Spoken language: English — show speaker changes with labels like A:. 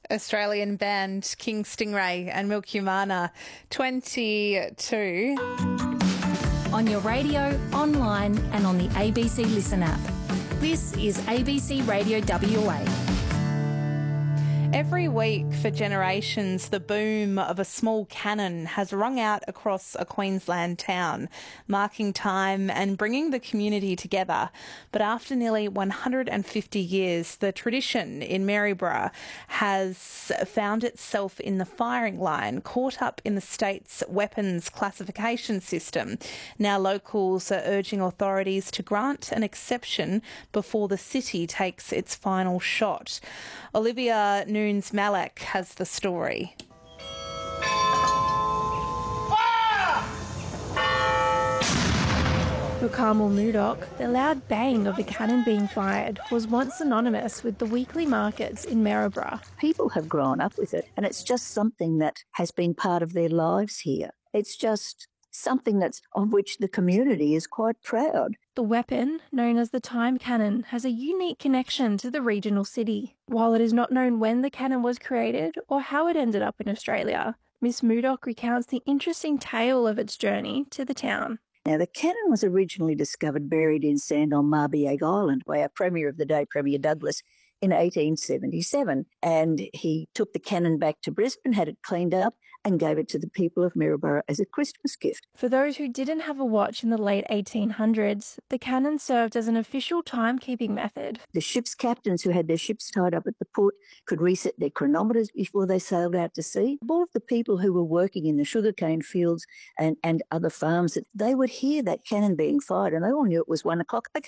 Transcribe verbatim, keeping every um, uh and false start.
A: Australian band King Stingray and Milky Mana, twenty-two.
B: On your radio, online and on the A B C Listen app. This is A B C Radio W A.
A: Every week for generations, the boom of a small cannon has rung out across a Queensland town, marking time and bringing the community together. But after nearly one hundred fifty years, the tradition in Maryborough has found itself in the firing line, caught up in the state's weapons classification system. Now locals are urging authorities to grant an exception before the city takes its final shot. Olivia Nunes Malek has the story.
C: For Carmel Murdoch, the loud bang of a cannon being fired was once synonymous with the weekly markets in Maryborough.
D: People have grown up with it, and it's just something that has been part of their lives here. It's just something that's of which the community is quite proud.
C: The weapon, known as the time cannon, has a unique connection to the regional city. While it is not known when the cannon was created or how it ended up in Australia, Miss Murdoch recounts the interesting tale of its journey to the town.
D: Now, the cannon was originally discovered buried in sand on Marbiag Island by our Premier of the day, Premier Douglas, in eighteen seventy-seven. And he took the cannon back to Brisbane, had it cleaned up, and gave it to the people of Maryborough as a Christmas gift.
C: For those who didn't have a watch in the late eighteen hundreds, the cannon served as an official timekeeping method.
D: The ship's captains who had their ships tied up at the port could reset their chronometers before they sailed out to sea. All of the people who were working in the sugarcane fields and, and other farms, they would hear that cannon being fired and they all knew it was one o'clock.